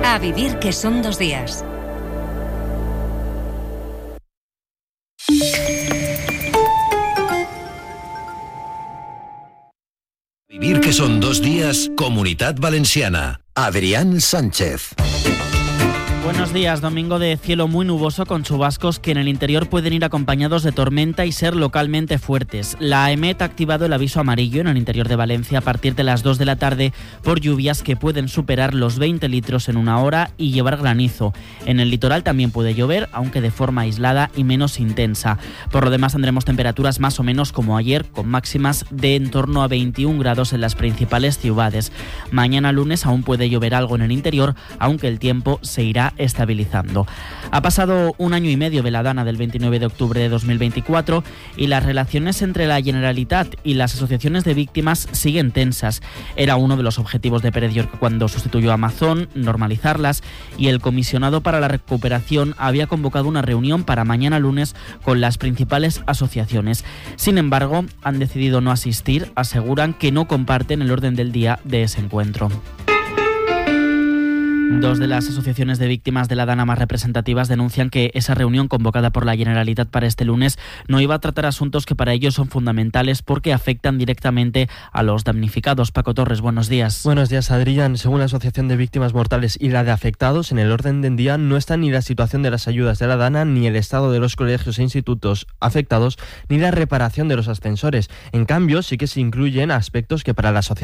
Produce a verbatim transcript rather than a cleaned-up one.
A vivir que son dos días. Vivir que son dos días, Comunitat Valenciana. Adrián Sánchez. Buenos días, domingo de cielo muy nuboso con chubascos que en el interior pueden ir acompañados de tormenta y ser localmente fuertes. La EMET ha activado el aviso amarillo en el interior de Valencia a partir de las dos de la tarde por lluvias que pueden superar los veinte litros en una hora y llevar granizo. En el litoral también puede llover, aunque de forma aislada y menos intensa. Por lo demás tendremos temperaturas más o menos como ayer, con máximas de en torno a veintiún grados en las principales ciudades. Mañana lunes aún puede llover algo en el interior, aunque el tiempo se irá estabilizando. Ha pasado un año y medio de la Dana del veintinueve de octubre de dos mil veinticuatro y las relaciones entre la Generalitat y las asociaciones de víctimas siguen tensas. Era uno de los objetivos de Pérez Llorca cuando sustituyó a Amazon, normalizarlas, y el comisionado para la recuperación había convocado una reunión para mañana lunes con las principales asociaciones. Sin embargo, han decidido no asistir, aseguran que no comparten el orden del día de ese encuentro. Dos de las asociaciones de víctimas de la Dana más representativas denuncian que esa reunión convocada por la Generalitat para este lunes no iba a tratar asuntos que para ellos son fundamentales porque afectan directamente a los damnificados. Paco Torres, buenos días. Buenos días, Adrián. Según la Asociación de Víctimas Mortales y la de Afectados, en el orden del día no está ni la situación de las ayudas de la Dana, ni el estado de los colegios e institutos afectados, ni la reparación de los ascensores. En cambio, sí que se incluyen aspectos que para la asociación